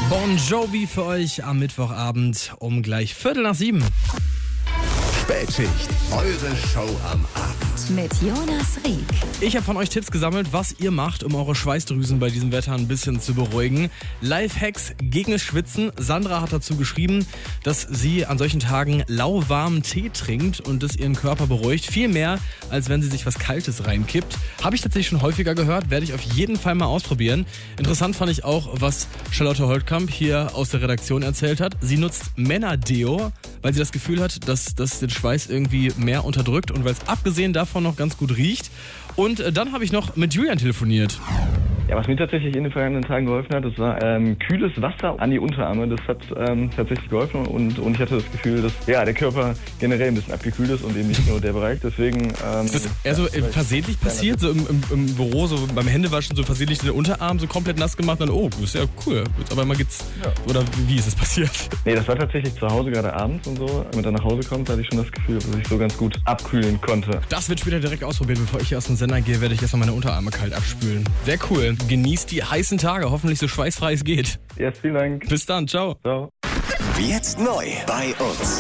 Bon Jovi für euch am Mittwochabend um gleich 6:45. Spätschicht, eure Show am Abend. Mit Jonas Rieck. Ich habe von euch Tipps gesammelt, was ihr macht, um eure Schweißdrüsen bei diesem Wetter ein bisschen zu beruhigen. Lifehacks gegen das Schwitzen. Sandra hat dazu geschrieben, dass sie an solchen Tagen lauwarmen Tee trinkt und das ihren Körper beruhigt. Viel mehr, als wenn sie sich was Kaltes reinkippt. Habe ich tatsächlich schon häufiger gehört, werde ich auf jeden Fall mal ausprobieren. Interessant fand ich auch, was Charlotte Holtkamp hier aus der Redaktion erzählt hat. Sie nutzt Männerdeo, weil sie das Gefühl hat, dass das den Schweiß irgendwie mehr unterdrückt und weil es abgesehen davon noch ganz gut riecht. Und dann habe ich noch mit Julian telefoniert. Ja, was mir tatsächlich in den vergangenen Tagen geholfen hat, das war kühles Wasser an die Unterarme. Das hat tatsächlich geholfen und ich hatte das Gefühl, dass der Körper generell ein bisschen abgekühlt ist und eben nicht nur der Bereich. Deswegen ist das eher so versehentlich passiert, so im Büro, so beim Händewaschen, so versehentlich den Unterarm so komplett nass gemacht und dann, oh, das ist ja cool. Aber mal geht's. Ja. Oder wie ist das passiert? Nee, das war tatsächlich zu Hause gerade abends und so. Wenn man dann nach Hause kommt, hatte ich schon das Gefühl, dass ich so ganz gut abkühlen konnte. Das wird später direkt ausprobiert. Bevor ich hier aus dem Sender gehe, werde ich erstmal meine Unterarme kalt abspülen. Sehr cool. Genießt die heißen Tage, hoffentlich so schweißfrei es geht. Ja, vielen Dank. Bis dann, ciao. Ciao. Jetzt neu bei uns.